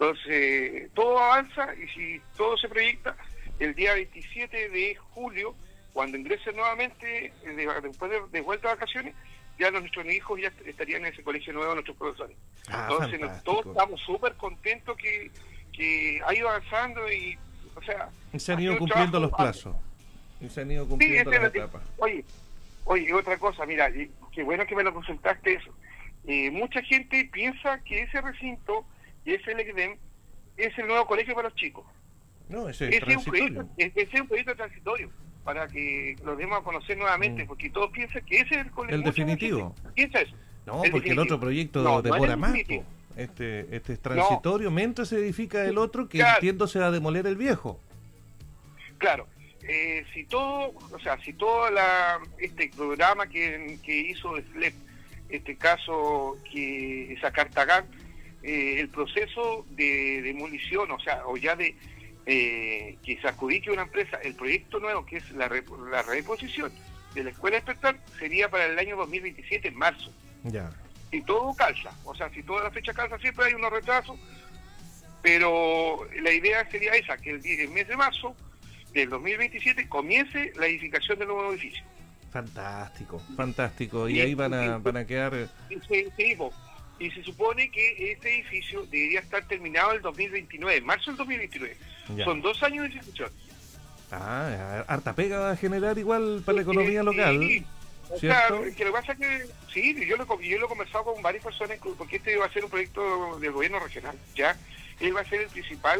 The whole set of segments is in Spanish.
Entonces, todo avanza y si todo se proyecta, el día 27 de julio, cuando ingresen nuevamente, después de vuelta de vacaciones, ya nuestros hijos ya estarían en ese colegio nuevo, nuestros profesores. Entonces, todos estamos súper contentos que ha ido avanzando y, o sea... Se han ido cumpliendo los plazos. Y se han ido cumpliendo las etapas. Oye, otra cosa, mira, qué bueno que me lo consultaste eso. Mucha gente piensa que ese recinto, que es el ECDEM, es el nuevo colegio para los chicos. No, ese es transitorio. Ese es un proyecto transitorio, para que lo demos a conocer nuevamente, porque todos piensan que ese es el colegio. El definitivo. Piensa eso. No, porque el otro proyecto demora más. Este es transitorio, mientras se edifica el otro, que entiendo se va a demoler el viejo. Claro. Si todo este programa que hizo SLEP, este caso que es Acartagán, el proceso de demolición, que se adjudique a una empresa el proyecto nuevo, que es la reposición de la Escuela Despertar, sería para el año 2027, en marzo. Ya. Si todo calza, si toda la fecha calza, siempre hay unos retrasos, pero la idea sería esa, que el mes de marzo del 2027 comience la edificación del nuevo edificio. Fantástico. Y ahí van a quedar... Y se supone que este edificio debería estar terminado el 2029, marzo del 2029. Ya. Son 2 años de ejecución. Harta pega va a generar igual para la economía local. Sí. ¿Cierto? Que lo que pasa es que, yo lo he conversado con varias personas, porque este va a ser un proyecto del gobierno regional, ¿ya? Él va a ser el principal,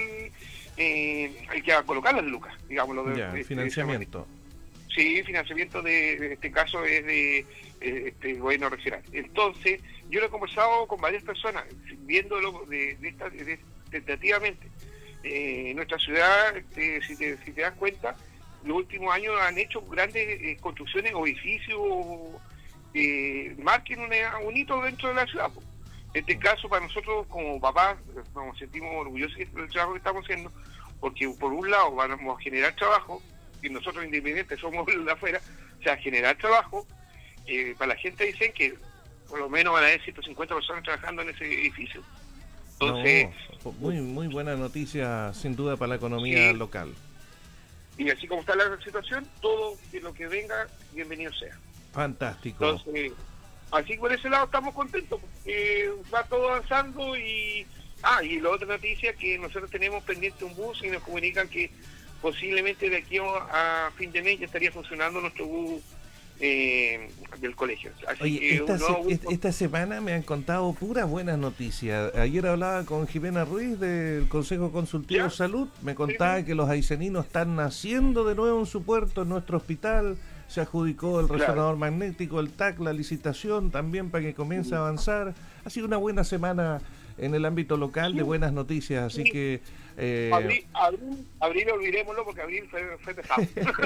el que va a colocar las lucas, digámoslo. Financiamiento. Sí, financiamiento de este caso es de este gobierno regional. Entonces, yo lo he conversado con varias personas, viéndolo tentativamente. Nuestra ciudad, si te das cuenta, los últimos años han hecho grandes construcciones o edificios marquen un hito dentro de la ciudad. En este caso, para nosotros como papás, nos sentimos orgullosos del trabajo que estamos haciendo, porque por un lado vamos a generar trabajo, y nosotros independientes somos de afuera, generar trabajo, para la gente dicen que por lo menos van a haber 150 personas trabajando en ese edificio. Entonces, muy buena noticia, sin duda, para la economía local. Y así como está la situación, todo lo que venga, bienvenido sea. Fantástico. Entonces, así por ese lado estamos contentos, porque va todo avanzando y la otra noticia que nosotros tenemos pendiente un bus y nos comunican que posiblemente de aquí a fin de mes ya estaría funcionando nuestro bus del colegio. Así Oye, esta semana me han contado puras buenas noticias. Ayer hablaba con Jimena Ruiz del Consejo Consultivo de Salud, me contaba que los aiceninos están naciendo de nuevo en su puerto, en nuestro hospital, se adjudicó el resonador magnético, el TAC, la licitación también para que comience a avanzar. Ha sido una buena semana en el ámbito local de buenas noticias, así que... Abril olvidémoslo porque abril fue pesado.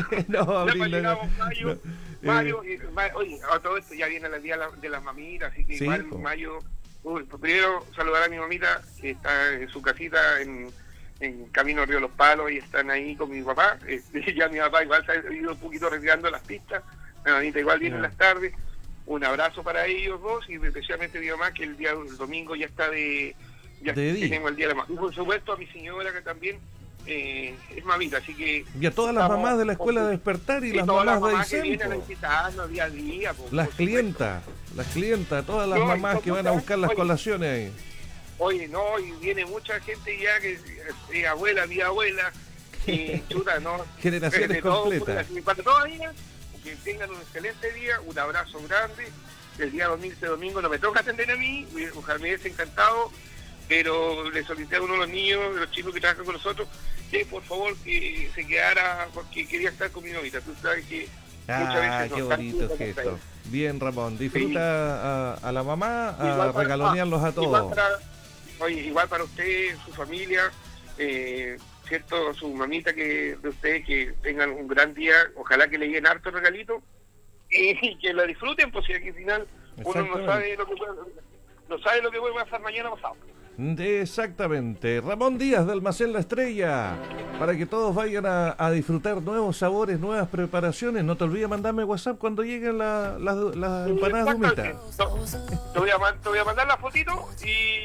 Mayo, oye, a todo esto ya viene el día de las mamitas, así que igual mayo... primero saludar a mi mamita que está en su casita en Camino Río Los Palos y están ahí con mi papá. Ya mi papá igual se ha ido un poquito retirando las pistas, mi mamita igual viene en las tardes. Un abrazo para ellos dos y especialmente mi mamá, que el domingo ya está tenemos el día de la mamá. Y por supuesto a mi señora que también es mamita, así que... Y a todas las mamás de la Escuela Despertar y las mamás de Aysén, que vienen a visitarnos día a día. Las clientas, todas las mamás que van a buscar las colaciones ahí. Oye, y viene mucha gente ya que es abuela, mi abuela, ¿no? Generaciones completas. Para todos ellas, que tengan un excelente día, un abrazo grande. El día domingo no me toca atender a mí, ojalá me hubiese encantado, pero le solicité a uno de los niños, de los chicos que trabajan con nosotros, que por favor que se quedara porque quería estar con mi novita. Tú sabes que muchas veces qué bonito gesto. Bien, Ramón, disfruta a la mamá, a regalonearlos a todos. Igual para usted, su familia, cierto, su mamita de ustedes, que tengan un gran día, ojalá que le lleguen harto regalito y que lo disfruten, pues si al final uno no sabe lo que puede pasar mañana pasado. Exactamente. Ramón Díaz de Almacén La Estrella, para que todos vayan a disfrutar nuevos sabores, nuevas preparaciones. No te olvides mandarme WhatsApp cuando lleguen las empanadas de humita. Te voy a mandar la fotito y